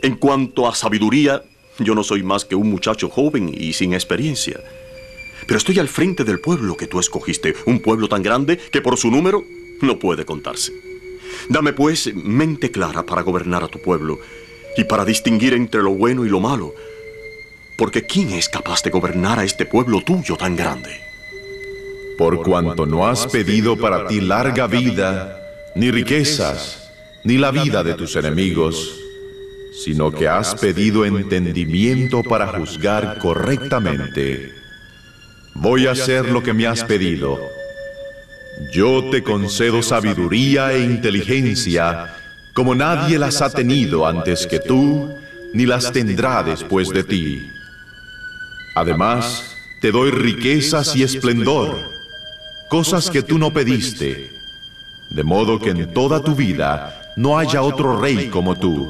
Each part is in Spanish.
En cuanto a sabiduría, yo no soy más que un muchacho joven y sin experiencia. Pero estoy al frente del pueblo que tú escogiste, un pueblo tan grande que por su número no puede contarse. Dame, pues, mente clara para gobernar a tu pueblo y para distinguir entre lo bueno y lo malo. Porque ¿quién es capaz de gobernar a este pueblo tuyo tan grande? Por cuanto no has pedido para ti larga vida, ni riquezas, ni la vida de tus enemigos, sino que has pedido entendimiento para juzgar correctamente. Voy a hacer lo que me has pedido. Yo te concedo sabiduría e inteligencia, como nadie las ha tenido antes que tú, ni las tendrá después de ti. Además, te doy riquezas y esplendor, cosas que tú no pediste, de modo que en toda tu vida no haya otro rey como tú.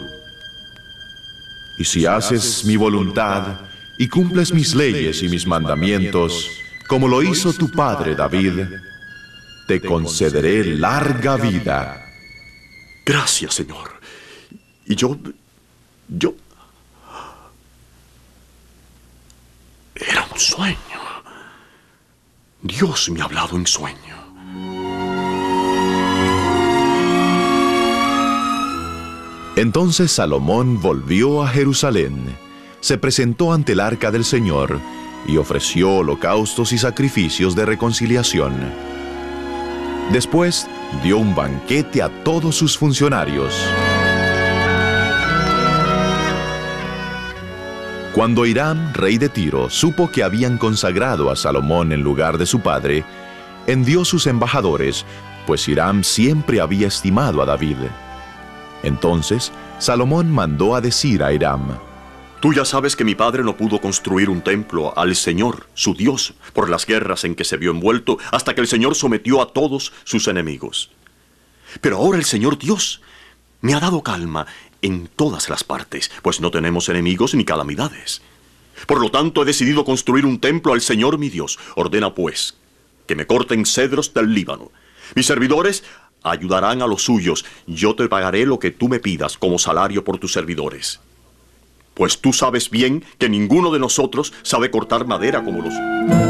Y si haces mi voluntad y cumples mis leyes y mis mandamientos, como lo hizo tu padre David, te concederé larga vida. Gracias, Señor. Y yo... Era un sueño. Dios me ha hablado en sueño. Entonces Salomón volvió a Jerusalén, se presentó ante el arca del Señor y ofreció holocaustos y sacrificios de reconciliación. Después dio un banquete a todos sus funcionarios. Cuando Hiram, rey de Tiro, supo que habían consagrado a Salomón en lugar de su padre, envió sus embajadores, pues Hiram siempre había estimado a David. Entonces, Salomón mandó a decir a Hiram: Tú ya sabes que mi padre no pudo construir un templo al Señor, su Dios, por las guerras en que se vio envuelto, hasta que el Señor sometió a todos sus enemigos. Pero ahora el Señor Dios me ha dado calma en todas las partes, pues no tenemos enemigos ni calamidades. Por lo tanto, he decidido construir un templo al Señor mi Dios. Ordena, pues, que me corten cedros del Líbano. Mis servidores ayudarán a los suyos. Yo te pagaré lo que tú me pidas como salario por tus servidores. Pues tú sabes bien que ninguno de nosotros sabe cortar madera como los...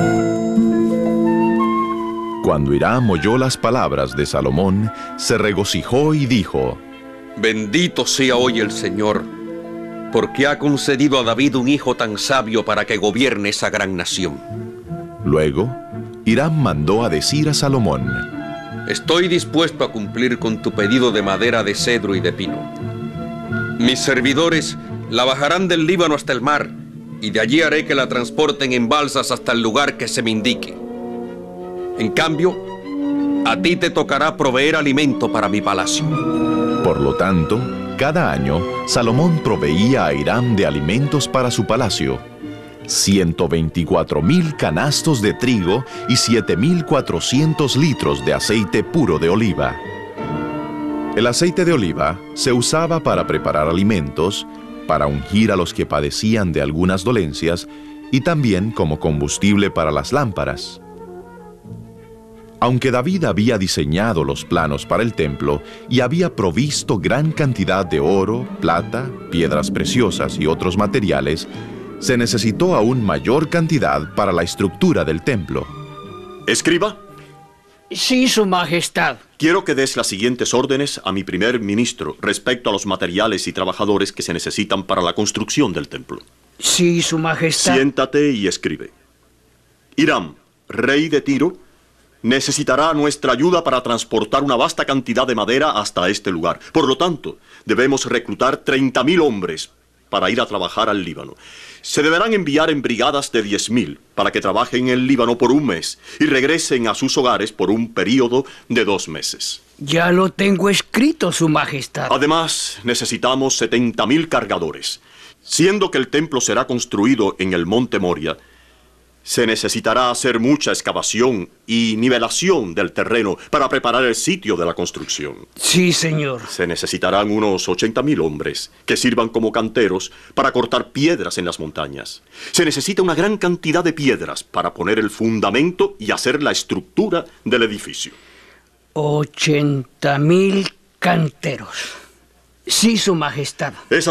Cuando Hiram oyó las palabras de Salomón, se regocijó y dijo: Bendito sea hoy el Señor, porque ha concedido a David un hijo tan sabio para que gobierne esa gran nación. Luego, Hiram mandó a decir a Salomón: Estoy dispuesto a cumplir con tu pedido de madera de cedro y de pino. Mis servidores la bajarán del Líbano hasta el mar, y de allí haré que la transporten en balsas hasta el lugar que se me indique. En cambio, a ti te tocará proveer alimento para mi palacio. Por lo tanto, cada año, Salomón proveía a Hiram de alimentos para su palacio: 124,000 canastos de trigo y 7,400 litros de aceite puro de oliva. El aceite de oliva se usaba para preparar alimentos, para ungir a los que padecían de algunas dolencias y también como combustible para las lámparas. Aunque David había diseñado los planos para el templo y había provisto gran cantidad de oro, plata, piedras preciosas y otros materiales, se necesitó aún mayor cantidad para la estructura del templo. ¿Escriba? Sí, Su Majestad. Quiero que des las siguientes órdenes a mi primer ministro respecto a los materiales y trabajadores que se necesitan para la construcción del templo. Sí, Su Majestad. Siéntate y escribe. Hiram, rey de Tiro, necesitará nuestra ayuda para transportar una vasta cantidad de madera hasta este lugar. Por lo tanto, debemos reclutar 30,000 hombres para ir a trabajar al Líbano. Se deberán enviar en brigadas de 10,000 para que trabajen en el Líbano por un mes y regresen a sus hogares por un período de 2 meses. Ya lo tengo escrito, Su Majestad. Además, necesitamos 70,000 cargadores. Siendo que el templo será construido en el monte Moria, se necesitará hacer mucha excavación y nivelación del terreno para preparar el sitio de la construcción. Sí, señor. Se necesitarán unos 80,000 hombres que sirvan como canteros para cortar piedras en las montañas. Se necesita una gran cantidad de piedras para poner el fundamento y hacer la estructura del edificio. 80,000 canteros. Sí, Su Majestad.